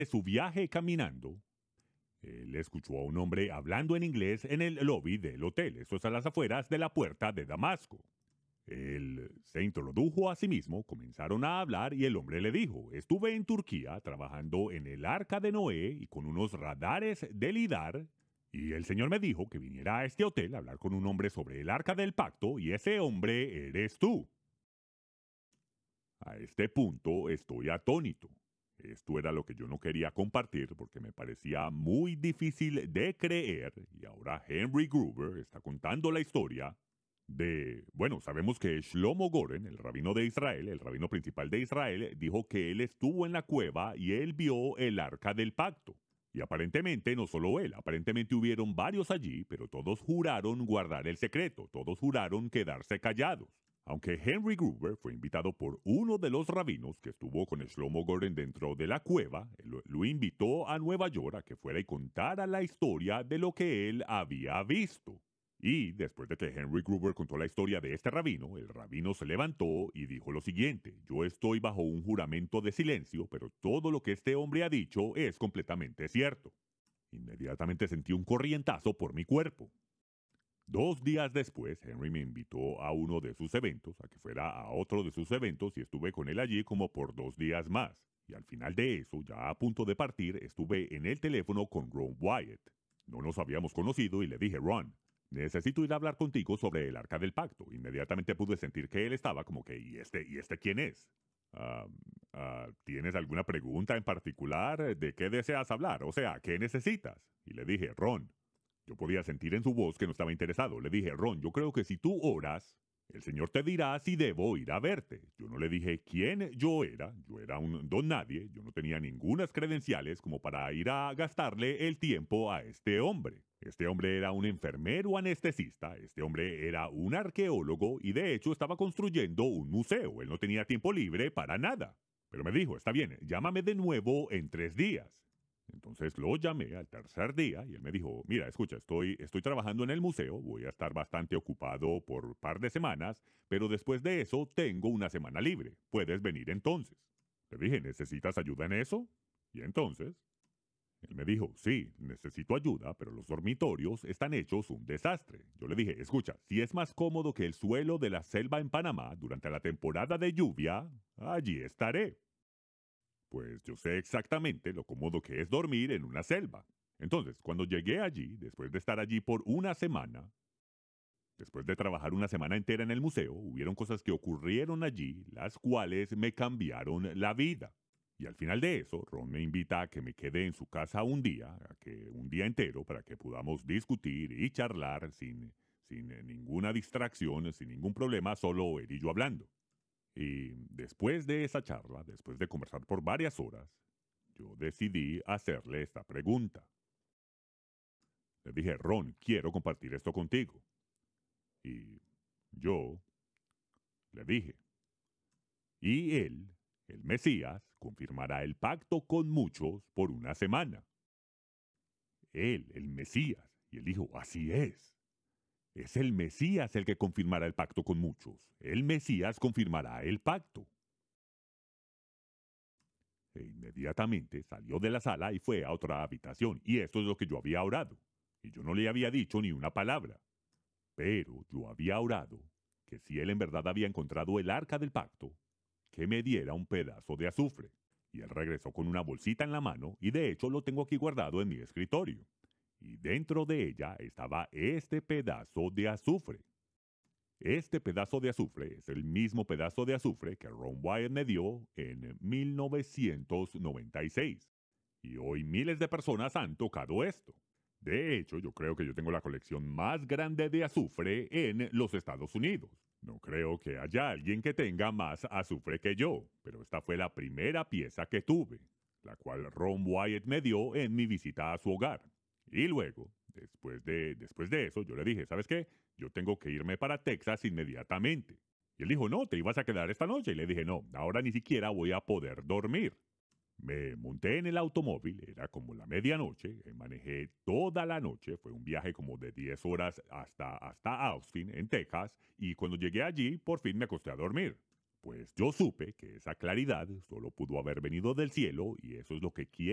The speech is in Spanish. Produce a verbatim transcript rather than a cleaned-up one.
su viaje caminando, él escuchó a un hombre hablando en inglés en el lobby del hotel, esto es a las afueras de la puerta de Damasco. Él se introdujo a sí mismo, comenzaron a hablar y el hombre le dijo, estuve en Turquía trabajando en el Arca de Noé y con unos radares de lidar, y el señor me dijo que viniera a este hotel a hablar con un hombre sobre el Arca del Pacto y ese hombre eres tú. A este punto estoy atónito. Esto era lo que yo no quería compartir porque me parecía muy difícil de creer y ahora Henry Gruber está contando la historia de, bueno, sabemos que Shlomo Goren, el rabino de Israel, el rabino principal de Israel, dijo que él estuvo en la cueva y él vio el arca del pacto. Y aparentemente no solo él, aparentemente hubieron varios allí, pero todos juraron guardar el secreto, todos juraron quedarse callados. Aunque Henry Gruber fue invitado por uno de los rabinos que estuvo con Shlomo Goren dentro de la cueva, lo, lo invitó a Nueva York a que fuera y contara la historia de lo que él había visto. Y después de que Henry Gruber contó la historia de este rabino, el rabino se levantó y dijo lo siguiente, yo estoy bajo un juramento de silencio, pero todo lo que este hombre ha dicho es completamente cierto. Inmediatamente sentí un corrientazo por mi cuerpo. Dos días después, Henry me invitó a uno de sus eventos, a que fuera a otro de sus eventos y estuve con él allí como por dos días más. Y al final de eso, ya a punto de partir, estuve en el teléfono con Ron Wyatt. No nos habíamos conocido y le dije, Ron, necesito ir a hablar contigo sobre el Arca del Pacto. Inmediatamente pude sentir que él estaba como que, ¿y este, ¿y este quién es? Uh, uh, ¿Tienes alguna pregunta en particular? ¿De qué deseas hablar? O sea, ¿qué necesitas? Y le dije, Ron, yo podía sentir en su voz que no estaba interesado. Le dije, Ron, yo creo que si tú oras, el Señor te dirá si debo ir a verte. Yo no le dije quién yo era. Yo era un don nadie. Yo no tenía ningunas credenciales como para ir a gastarle el tiempo a este hombre. Este hombre era un enfermero anestesista. Este hombre era un arqueólogo y de hecho estaba construyendo un museo. Él no tenía tiempo libre para nada. Pero me dijo, está bien, llámame de nuevo en tres días. Entonces lo llamé al tercer día y él me dijo, mira, escucha, estoy, estoy trabajando en el museo, voy a estar bastante ocupado por un par de semanas, pero después de eso tengo una semana libre, puedes venir entonces. Le dije, ¿necesitas ayuda en eso? Y entonces, él me dijo, sí, necesito ayuda, pero los dormitorios están hechos un desastre. Yo le dije, escucha, si es más cómodo que el suelo de la selva en Panamá durante la temporada de lluvia, allí estaré. Pues yo sé exactamente lo cómodo que es dormir en una selva. Entonces, cuando llegué allí, después de estar allí por una semana, después de trabajar una semana entera en el museo, hubieron cosas que ocurrieron allí, las cuales me cambiaron la vida. Y al final de eso, Ron me invita a que me quede en su casa un día, a que un día entero, para que podamos discutir y charlar sin, sin ninguna distracción, sin ningún problema, solo él y yo hablando. Y después de esa charla, después de conversar por varias horas, yo decidí hacerle esta pregunta. Le dije, Ron, quiero compartir esto contigo. Y yo le dije, y él, el Mesías, confirmará el pacto con muchos por una semana. Él, el Mesías. Y él dijo, así es. Es el Mesías el que confirmará el pacto con muchos. El Mesías confirmará el pacto. E inmediatamente salió de la sala y fue a otra habitación, y esto es lo que yo había orado. Y yo no le había dicho ni una palabra. Pero yo había orado que si él en verdad había encontrado el arca del pacto, que me diera un pedazo de azufre. Y él regresó con una bolsita en la mano, y de hecho lo tengo aquí guardado en mi escritorio. Y dentro de ella estaba este pedazo de azufre. Este pedazo de azufre es el mismo pedazo de azufre que Ron Wyatt me dio en mil novecientos noventa y seis. Y hoy miles de personas han tocado esto. De hecho, yo creo que yo tengo la colección más grande de azufre en los Estados Unidos. No creo que haya alguien que tenga más azufre que yo, pero esta fue la primera pieza que tuve, la cual Ron Wyatt me dio en mi visita a su hogar. Y luego, después de, después de eso, yo le dije, ¿sabes qué? Yo tengo que irme para Texas inmediatamente. Y él dijo, no, te ibas a quedar esta noche. Y le dije, no, ahora ni siquiera voy a poder dormir. Me monté en el automóvil, era como la medianoche, eh, manejé toda la noche, fue un viaje como de diez horas hasta, hasta Austin, en Texas, y cuando llegué allí, por fin me acosté a dormir. Pues yo supe que esa claridad solo pudo haber venido del cielo, y eso es lo que quiero